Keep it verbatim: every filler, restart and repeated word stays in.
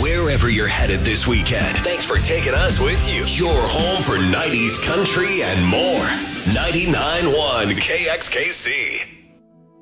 wherever you're headed this weekend. Thanks for taking us with you. Your home for nineties country and more. ninety-nine point one K X K C.